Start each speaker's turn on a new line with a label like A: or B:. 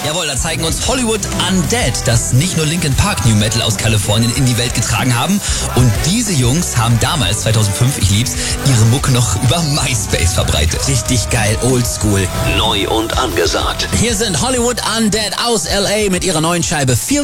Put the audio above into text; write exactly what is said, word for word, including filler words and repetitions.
A: Jawohl, da zeigen uns Hollywood Undead, das nicht nur Linkin Park New Metal aus Kalifornien in die Welt getragen haben. Und diese Jungs haben damals, zweitausendfünf, ich lieb's, ihre Mucke noch über MySpace verbreitet.
B: Richtig geil, oldschool.
C: Neu und angesagt.
B: Hier sind Hollywood Undead aus L A mit ihrer neuen Scheibe Feel